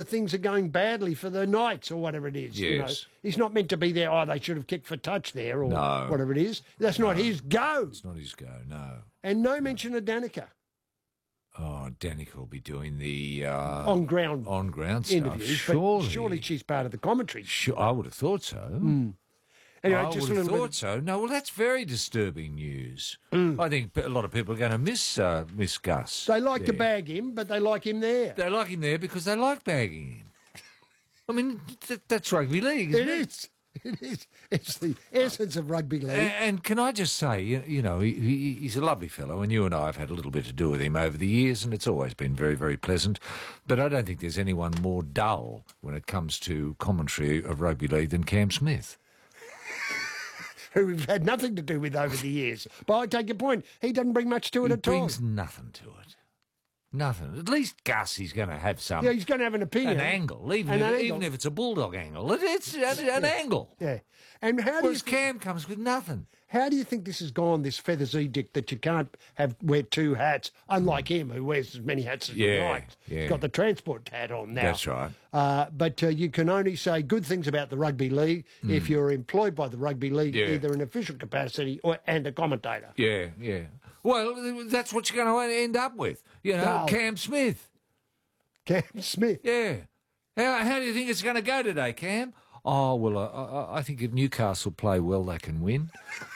things are going badly for the Knights or whatever it is. Yes. You know? He's not meant to be there, they should have kicked for touch there or No. whatever it is. That's not his go. It's not his go, no. And no mention of Danica. Oh, Danica will be doing the On-ground stuff. interviews. Surely. But surely she's part of the commentary. Sure, I would have thought so. Anyway, I just would a have little thought bit. so. No, well, that's very disturbing news. I think a lot of people are going to miss Gus. They like to there. bag him, but they like him there. They like him there because they like bagging him. I mean, that's rugby league, isn't It it? is. It is. It's the essence of rugby league. And can I just say, you know, he's a lovely fellow, and you and I have had a little bit to do with him over the years, and it's always been very, very pleasant. But I don't think there's anyone more dull when it comes to commentary of rugby league than Cam Smith. Who we've had nothing to do with over the years. But I take your point. He doesn't bring much to it He at all. brings nothing to it. Nothing. At least Gus, he's going to have some... Yeah, he's going to have an opinion. An angle, even if it's a bulldog angle. It's an angle. Yeah. And how do you Whereas Cam comes with nothing. How do you think this has gone, this Feathers edict, that you can't wear two hats, unlike him, who wears as many hats as he likes? Yeah. He's got the transport hat on now. That's right. But you can only say good things about the rugby league if you're employed by the rugby league, either in official capacity and a commentator. Yeah, yeah. Well, that's what you're going to end up with. You know, Cam Smith. Cam Smith. Yeah. How do you think it's going to go today, Cam? Oh, well, I think if Newcastle play well, they can win.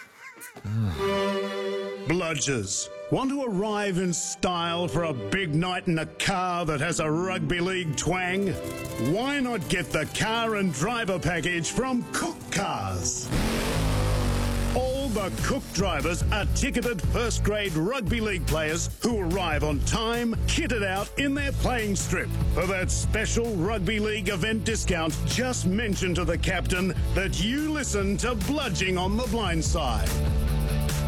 Bludgers, want to arrive in style for a big night in a car that has a rugby league twang? Why not get the car and driver package from Cook Cars? All the Cook drivers are ticketed first-grade rugby league players who arrive on time, kitted out in their playing strip. For that special rugby league event discount, just mention to the captain that you listen to Bludging on the Blind Side.